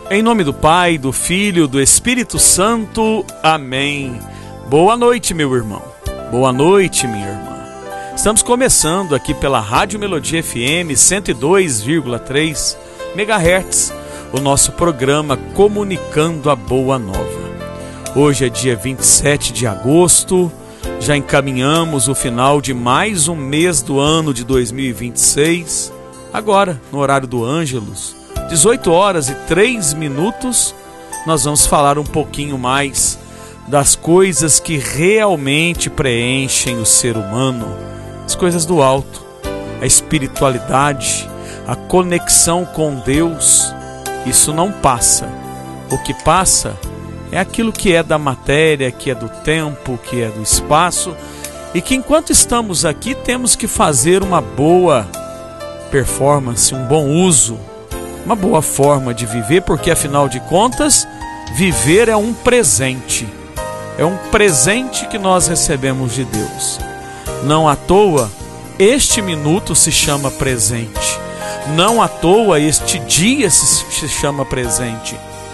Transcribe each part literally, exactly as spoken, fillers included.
Em nome do Pai, do Filho, do Espírito Santo. Amém. Boa noite, meu irmão. Boa noite, minha irmã. Estamos começando aqui pela Rádio Melodia F M cento e dois vírgula três megahertz, o nosso programa Comunicando a Boa Nova. Hoje é dia vinte e sete de agosto, já encaminhamos o final de mais um mês do ano de dois mil e vinte e seis. Agora, no horário do Ângelus, dezoito horas e três minutos, nós vamos falar um pouquinho mais das coisas que realmente preenchem o ser humano, as coisas do alto, a espiritualidade, a conexão com Deus. Isso não passa. O que passa é aquilo que é da matéria, que é do tempo, que é do espaço, e que enquanto estamos aqui temos que fazer uma boa performance, um bom uso, uma boa forma de viver, porque afinal de contas, viver é um presente. É um presente que nós recebemos de Deus. Não à toa, este minuto se chama presente. Não à toa, este dia se chama presente.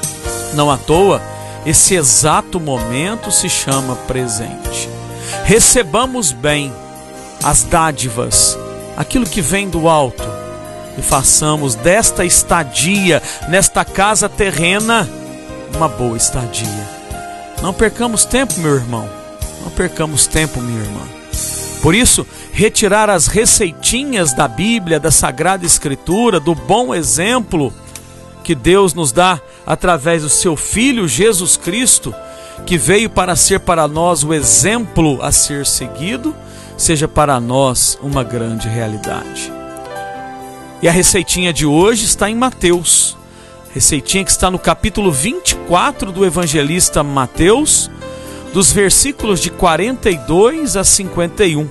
Não à toa, esse exato momento se chama presente. Recebamos bem as dádivas, aquilo que vem do alto, e façamos desta estadia, nesta casa terrena, uma boa estadia. Não percamos tempo, meu irmão. Não percamos tempo, minha irmã. Por isso, retirar as receitinhas da Bíblia, da Sagrada Escritura, do bom exemplo que Deus nos dá através do seu Filho Jesus Cristo, que veio para ser para nós o exemplo a ser seguido, seja para nós uma grande realidade. E a receitinha de hoje está em Mateus. Receitinha que está no capítulo vinte e quatro do evangelista Mateus, dos versículos de quarenta e dois a cinquenta e um.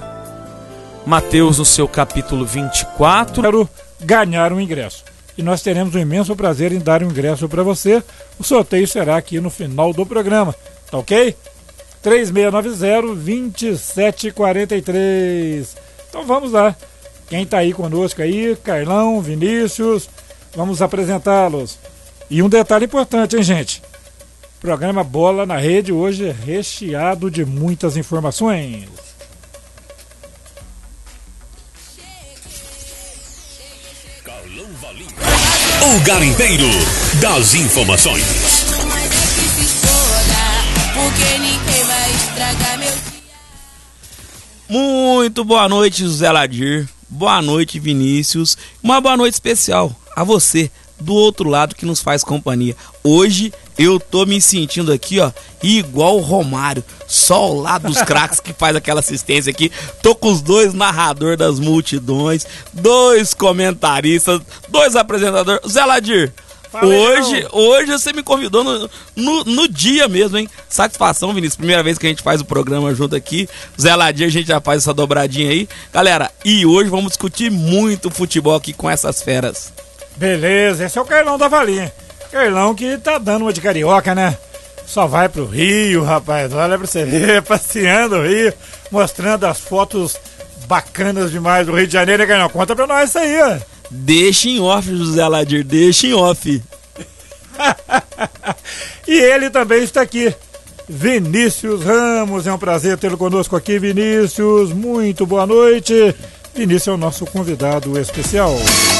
Mateus, no seu capítulo vinte e quatro. Quero ganhar um ingresso. E nós teremos um imenso prazer em dar um ingresso para você. O sorteio será aqui no final do programa. Tá ok? três seis nove zero, dois sete quatro três. Então vamos lá. Quem está aí conosco aí, Carlão, Vinícius, vamos apresentá-los. E um detalhe importante, hein, gente? O programa Bola na Rede hoje é recheado de muitas informações. O garimpeiro das informações. Muito boa noite, José Ladir. Boa noite, Vinícius. Uma boa noite especial a você do outro lado que nos faz companhia. Hoje eu tô me sentindo aqui, ó, igual o Romário, só ao lado dos craques que faz aquela assistência aqui. Tô com os dois narradores das multidões, dois comentaristas, dois apresentadores. Zé Ladir, hoje, hoje você me convidou no, no, no dia mesmo, hein? Satisfação, Vinícius. Primeira vez que a gente faz o programa junto aqui. Zé Ladir, a gente já faz essa dobradinha aí. Galera, e hoje vamos discutir muito futebol aqui com essas feras. Beleza, esse é o Carlão da Valinha. Carlão que tá dando uma de carioca, né? Só vai pro Rio, rapaz. Olha pra você ver, passeando o Rio, mostrando as fotos bacanas demais do Rio de Janeiro, né, Carlão? Conta pra nós isso aí, ó. Deixa em off, José Ladir, deixa em off. E ele também está aqui, Vinícius Ramos. É um prazer tê-lo conosco aqui, Vinícius. Muito boa noite. Vinícius é o nosso convidado especial.